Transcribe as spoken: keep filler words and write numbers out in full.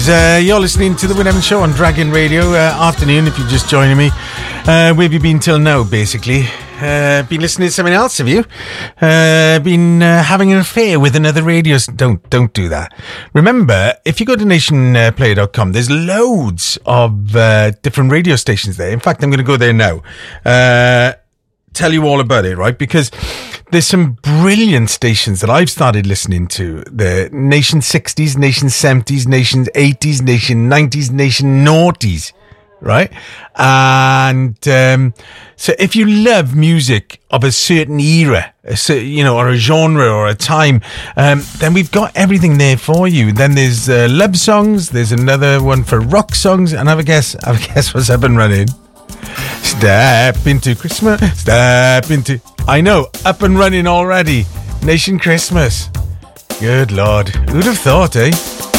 News. Uh, you're listening to the Win Evans Show on Dragon Radio. Uh, afternoon, if you're just joining me. Uh, where have you been till now, basically? Uh, been listening to something else, have you? Uh, been uh, having an affair with another radio... S- don't don't do that. Remember, if you go to nation player dot com, there's loads of uh, different radio stations there. In fact, I'm going to go there now. Uh, tell you all about it, right? Because there's some brilliant stations that I've started listening to. The Nation sixties, Nation seventies, Nation eighties, Nation nineties, Nation noughties. Right? And um, so if you love music of a certain era, a certain, you know, or a genre or a time, um, then we've got everything there for you. Then there's uh, love songs. There's another one for rock songs. And have a guess, have a guess what's up and running. Step into Christmas. Step into... I know, up and running already. Nation Christmas. Good Lord. Who'd have thought, eh?